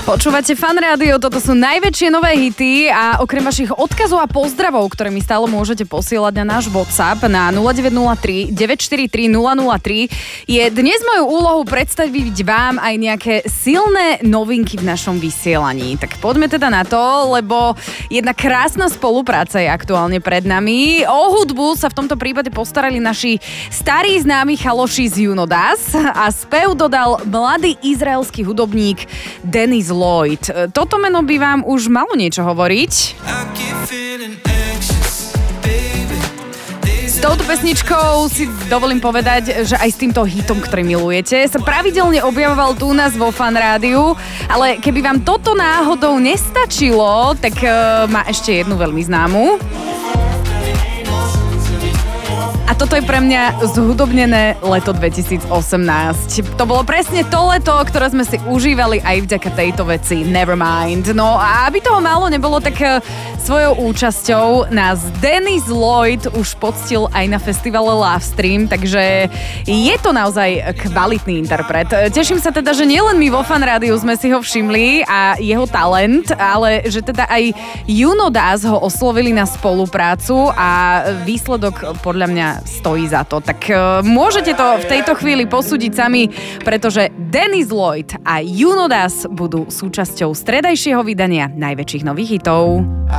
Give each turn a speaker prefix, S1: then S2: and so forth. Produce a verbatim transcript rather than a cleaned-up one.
S1: Počúvate Fan Rádio, toto sú najväčšie nové hity a okrem vašich odkazov a pozdravov, ktoré mi stále môžete posielať na náš WhatsApp na nula deväť nula tri deväť štyri tri nula nula tri, je dnes mojou úlohou predstaviť vám aj nejaké silné novinky v našom vysielaní. Tak poďme teda na to, lebo jedna krásna spolupráca je aktuálne pred nami. O hudbu sa v tomto prípade postarali naši starí známi chaloši z Junodas a spev dodal mladý izraelský hudobník Dennis Lloyd. Toto meno by vám už malo niečo hovoriť. S touto pesničkou si dovolím povedať, že aj s týmto hitom, ktorý milujete, sa pravidelne objavoval tu u nás vo Fan Rádiu, ale keby vám toto náhodou nestačilo, tak uh, má ešte jednu veľmi známu. A toto je pre mňa zhudobnené leto dvetisícosemnásť. To bolo presne to leto, ktoré sme si užívali aj vďaka tejto veci Nevermind. No a aby toho málo nebolo, tak svojou účasťou nás Dennis Lloyd už poctil aj na festivale Lovestream, takže je to naozaj kvalitný interpret. Teším sa teda, že nielen my vo Fan Rádiu sme si ho všimli a jeho talent, ale že teda aj Junodas ho oslovili na spoluprácu a výsledok podľa mňa stojí za to. Tak uh, môžete to v tejto chvíli posúdiť sami, pretože Dennis Lloyd a Junodas budú súčasťou stredajšieho vydania najväčších nových hitov.